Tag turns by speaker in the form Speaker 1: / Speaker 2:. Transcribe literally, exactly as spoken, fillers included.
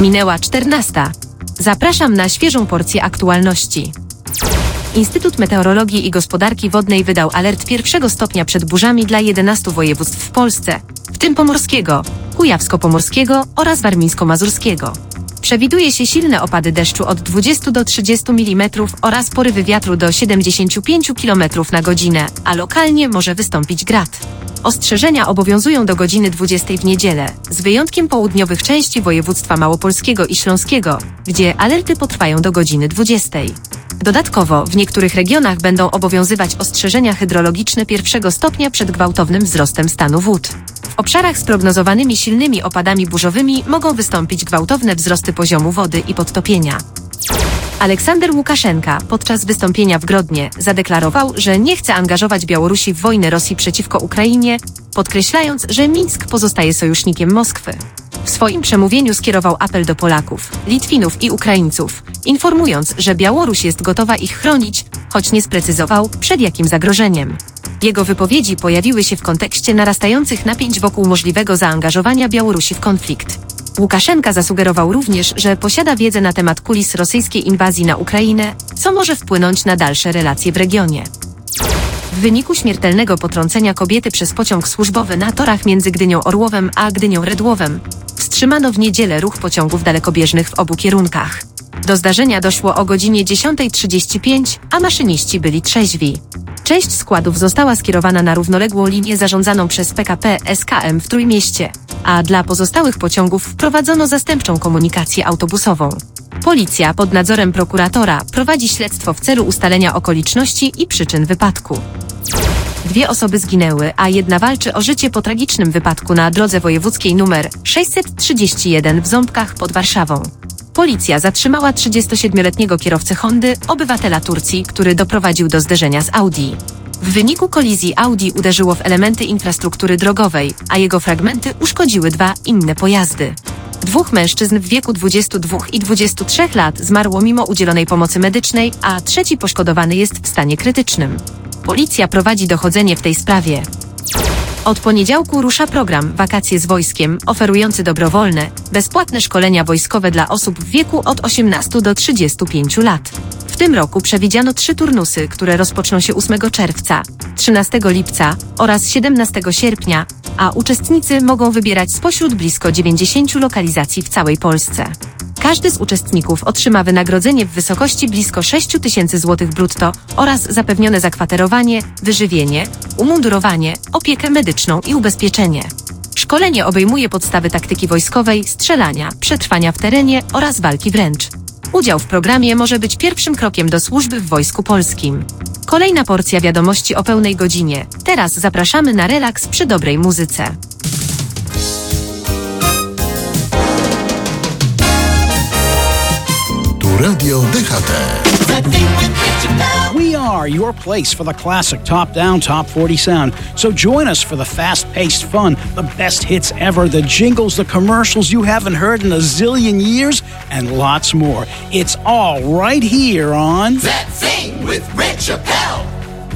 Speaker 1: Minęła czternasta. Zapraszam na świeżą porcję aktualności. Instytut Meteorologii i Gospodarki Wodnej wydał alert pierwszego stopnia przed burzami dla jedenastu województw w Polsce, w tym pomorskiego, kujawsko-pomorskiego oraz warmińsko-mazurskiego. Przewiduje się silne opady deszczu od dwudziestu do trzydziestu milimetrów oraz porywy wiatru do siedemdziesięciu pięciu kilometrów na godzinę, a lokalnie może wystąpić grad. Ostrzeżenia obowiązują do godziny dwudziestej w niedzielę, z wyjątkiem południowych części województwa małopolskiego i śląskiego, gdzie alerty potrwają do godziny dwudziestej. Dodatkowo w niektórych regionach będą obowiązywać ostrzeżenia hydrologiczne pierwszego stopnia przed gwałtownym wzrostem stanu wód. W obszarach z prognozowanymi silnymi opadami burzowymi mogą wystąpić gwałtowne wzrosty poziomu wody i podtopienia. Aleksander Łukaszenka podczas wystąpienia w Grodnie zadeklarował, że nie chce angażować Białorusi w wojnę Rosji przeciwko Ukrainie, podkreślając, że Mińsk pozostaje sojusznikiem Moskwy. W swoim przemówieniu skierował apel do Polaków, Litwinów i Ukraińców, informując, że Białoruś jest gotowa ich chronić, choć nie sprecyzował, przed jakim zagrożeniem. Jego wypowiedzi pojawiły się w kontekście narastających napięć wokół możliwego zaangażowania Białorusi w konflikt. Łukaszenka zasugerował również, że posiada wiedzę na temat kulis rosyjskiej inwazji na Ukrainę, co może wpłynąć na dalsze relacje w regionie. W wyniku śmiertelnego potrącenia kobiety przez pociąg służbowy na torach między Gdynią Orłowem a Gdynią Redłowem wstrzymano w niedzielę ruch pociągów dalekobieżnych w obu kierunkach. Do zdarzenia doszło o godzinie dziesiątej trzydzieści pięć, a maszyniści byli trzeźwi. Część składów została skierowana na równoległą linię zarządzaną przez P K P S K M w Trójmieście, a dla pozostałych pociągów wprowadzono zastępczą komunikację autobusową. Policja pod nadzorem prokuratora prowadzi śledztwo w celu ustalenia okoliczności i przyczyn wypadku. Dwie osoby zginęły, a jedna walczy o życie po tragicznym wypadku na drodze wojewódzkiej nr sześćset trzydzieści jeden w Ząbkach pod Warszawą. Policja zatrzymała trzydziestosiedmioletniego kierowcę Hondy, obywatela Turcji, który doprowadził do zderzenia z Audi. W wyniku kolizji Audi uderzyło w elementy infrastruktury drogowej, a jego fragmenty uszkodziły dwa inne pojazdy. Dwóch mężczyzn w wieku dwudziestu dwóch i dwudziestu trzech lat zmarło mimo udzielonej pomocy medycznej, a trzeci poszkodowany jest w stanie krytycznym. Policja prowadzi dochodzenie w tej sprawie. Od poniedziałku rusza program Wakacje z wojskiem, oferujący dobrowolne, bezpłatne szkolenia wojskowe dla osób w wieku od osiemnastu do trzydziestu pięciu lat. W tym roku przewidziano trzy turnusy, które rozpoczną się ósmego czerwca, trzynastego lipca oraz siedemnastego sierpnia, a uczestnicy mogą wybierać spośród blisko dziewięćdziesięciu lokalizacji w całej Polsce. Każdy z uczestników otrzyma wynagrodzenie w wysokości blisko sześć tysięcy złotych brutto oraz zapewnione zakwaterowanie, wyżywienie, umundurowanie, opiekę medyczną i ubezpieczenie. Szkolenie obejmuje podstawy taktyki wojskowej, strzelania, przetrwania w terenie oraz walki wręcz. Udział w programie może być pierwszym krokiem do służby w Wojsku Polskim. Kolejna porcja wiadomości o pełnej godzinie. Teraz zapraszamy na relaks przy dobrej muzyce.
Speaker 2: Radio D H T.
Speaker 3: We are your place for the classic top-down, top forty sound. So join us for the fast-paced fun, the best hits ever, the jingles, the commercials you haven't heard in a zillion years, and lots more. It's all right here on
Speaker 4: That Thing with Rich Chappelle.